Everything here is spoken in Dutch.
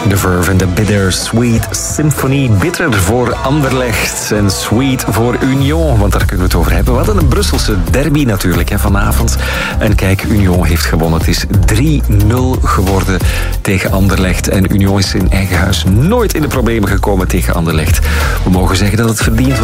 The Verve en de Bittersweet Symphony. Bitter voor Anderlecht en sweet voor Union, want daar kunnen we het over hebben. We hadden een Brusselse derby natuurlijk hè, vanavond. En kijk, Union heeft gewonnen. Het is 3-0 geworden tegen Anderlecht. En Union is in eigen huis nooit in de problemen gekomen tegen Anderlecht. We mogen zeggen dat het verdiend was.